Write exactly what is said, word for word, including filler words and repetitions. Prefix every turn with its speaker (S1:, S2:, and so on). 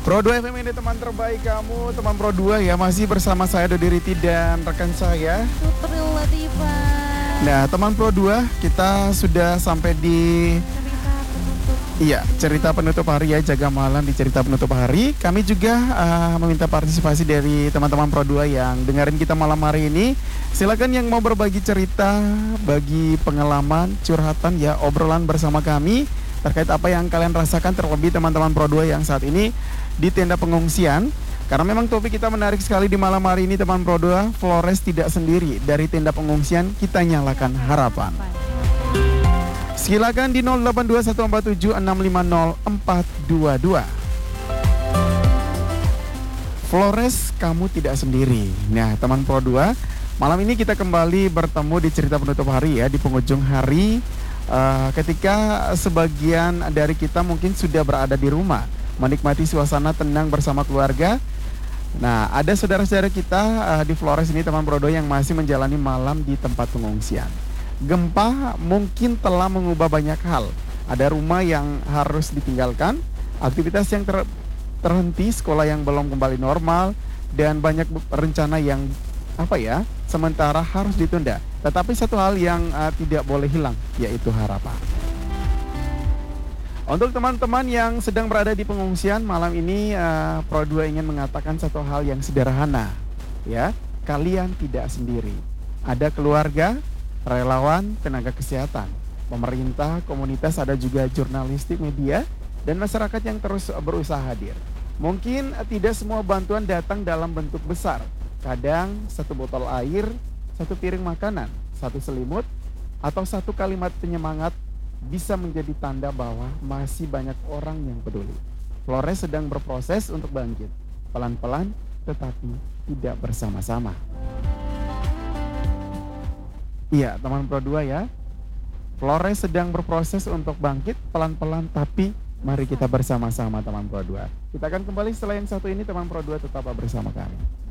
S1: Pro dua F M ini teman terbaik kamu, teman Pro dua ya, masih bersama saya Dodi Riti dan rekan saya
S2: Putri Latifah.
S1: Nah, teman Pro dua, kita sudah sampai di
S2: Cerita penutup.
S1: Iya, cerita penutup hari ya, jaga malam di cerita penutup hari. Kami juga uh, meminta partisipasi dari teman-teman Pro dua yang dengerin kita malam hari ini. Silakan yang mau berbagi cerita, bagi pengalaman, curhatan ya, obrolan bersama kami terkait apa yang kalian rasakan, terlebih teman-teman Pro dua yang saat ini di tenda pengungsian. Karena memang topik kita menarik sekali di malam hari ini teman Pro dua. Flores tidak sendiri, dari tenda pengungsian kita nyalakan harapan. Silakan di nol delapan dua satu empat tujuh enam lima nol empat dua dua. Flores, kamu tidak sendiri. Nah teman Pro dua, malam ini kita kembali bertemu di cerita penutup hari ya, di penghujung hari. Uh, ketika sebagian dari kita mungkin sudah berada di rumah, menikmati suasana tenang bersama keluarga. Nah, ada saudara-saudara kita uh, di Flores ini teman Pro dua yang masih menjalani malam di tempat pengungsian. Gempa mungkin telah mengubah banyak hal. Ada rumah yang harus ditinggalkan, aktivitas yang ter terhenti, sekolah yang belum kembali normal, dan banyak rencana yang apa ya, sementara harus ditunda. Tetapi satu hal yang uh, tidak boleh hilang, yaitu harapan. Untuk teman-teman yang sedang berada di pengungsian, malam ini uh, Pro dua ingin mengatakan satu hal yang sederhana. Ya, kalian tidak sendiri. Ada keluarga, relawan, tenaga kesehatan, pemerintah, komunitas, ada juga jurnalistik, media, dan masyarakat yang terus berusaha hadir. Mungkin uh, tidak semua bantuan datang dalam bentuk besar. Kadang satu botol air, satu piring makanan, satu selimut, atau satu kalimat penyemangat bisa menjadi tanda bahwa masih banyak orang yang peduli. Flores sedang berproses untuk bangkit, pelan-pelan tetapi tidak bersama-sama. Iya, teman Pro dua ya. Flores sedang berproses untuk bangkit, pelan-pelan tapi mari kita bersama-sama teman Pro dua. Kita akan kembali setelah yang satu ini, teman Pro dua tetap bersama kami.